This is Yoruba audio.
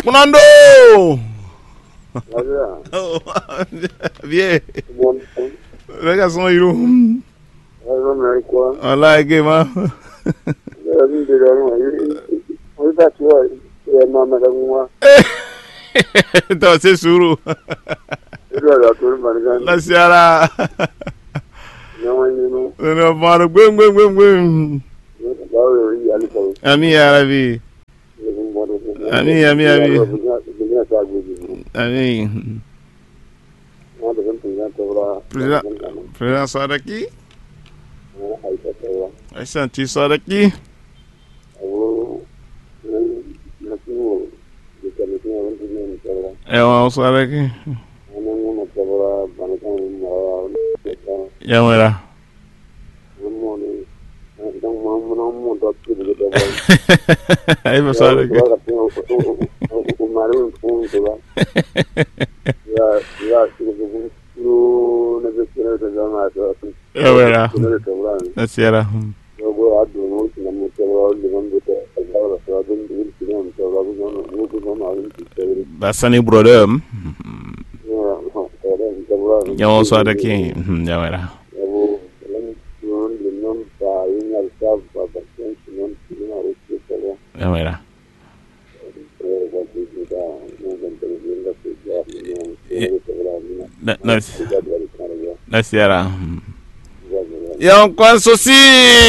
Fernando. Bien. Venga, son iru. Hola, ¿qué más? Entonces, suru. La siara. No, mano, bum. Ami ya Rabbi. Ami. Ami. President Sadaki. Aisha T Sadaki. Sadaki. Ya mera. Aí você olha aqui. É verdade. Assim era. Basani brother. Ya você olha aqui. Ya verdade. Ya mira. No, era. Y un